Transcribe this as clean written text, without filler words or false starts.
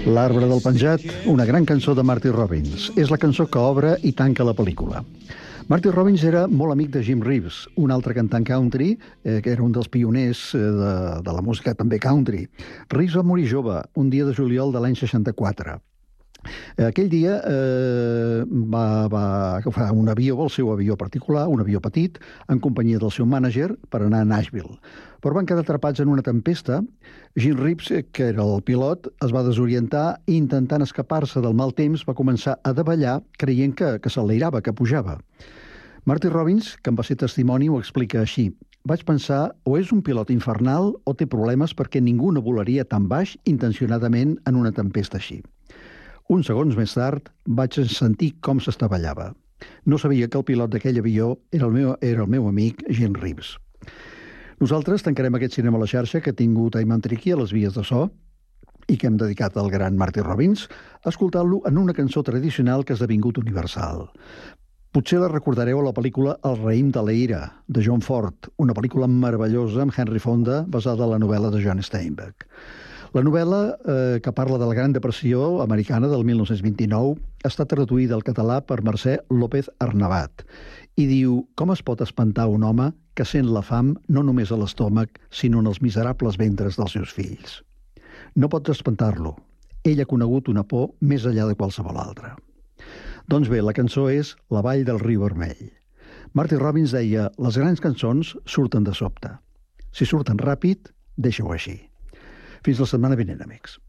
L'arbre del penjat, una gran cançó de Marty Robbins. És la cançó que obre i tanca la pel·lícula. Marty Robbins era molt amic de Jim Reeves, un altre cantant country, que era un dels pioners de la música també country. Reeves va morir jove, un dia de juliol de l'any 64. Aquell dia va agafar un avió, el seu avió particular, un avió petit, en companyia del seu mànager, per anar a Nashville. Però van quedar atrapats en una tempesta. Jim Reeves, que era el pilot, es va desorientar i, intentant escapar-se del mal temps, va començar a davallar, creient que s'enlairava, que pujava. Marty Robbins, que en va ser testimoni, ho explica així. Vaig pensar, o és un pilot infernal o té problemes perquè ningú no volaria tan baix intencionadament en una tempesta així. Uns segons més tard, vaig sentir com s'estavellava. No sabia que el pilot d'aquell avió era el meu amic Jim Reeves. Nosaltres tancarem aquest cinema a la xarxa que ha tingut Ayman Triqui a les vies de so i que hem dedicat al gran Marty Robbins, escoltant-lo en una cançó tradicional que ha esdevingut universal. Potser la recordareu a la pel·lícula El raïm de la ira, de John Ford, una pel·lícula meravellosa amb Henry Fonda basada en la novel·la de John Steinbeck. La novel·la, que parla de la Gran Depressió americana del 1929, està traduïda al català per Mercè López Arnabat i diu: com es pot espantar un home que sent la fam no només a l'estómac, sinó en els miserables ventres dels seus fills? No pots espantar-lo. Ell ha conegut una por més enllà de qualsevol altra. Doncs bé, la cançó és La vall del riu vermell. Marty Robbins deia: les grans cançons surten de sobte. Si surten ràpid, deixa-ho així. Fins la setmana vinent, amics.